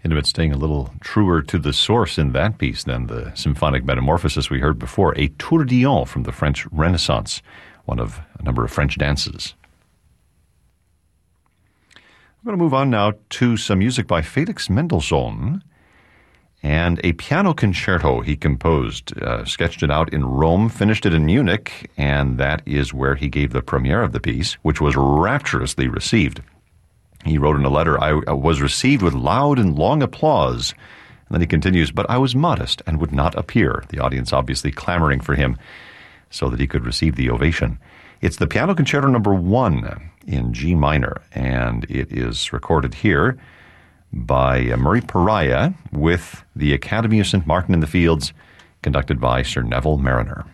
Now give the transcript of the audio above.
Hindemith staying a little truer to the source in that piece than the symphonic metamorphosis we heard before, a tourbillon from the French Renaissance, one of a number of French dances. I'm going to move on now to some music by Felix Mendelssohn and a piano concerto he composed, sketched it out in Rome, finished it in Munich, and that is where he gave the premiere of the piece, which was rapturously received. He wrote in a letter, I was received with loud and long applause. And then he continues, but I was modest and would not appear. The audience obviously clamoring for him so that he could receive the ovation. It's the Piano Concerto number 1 in G minor, and it is recorded here by Murray Pariah with the Academy of St. Martin in the Fields, conducted by Sir Neville Mariner.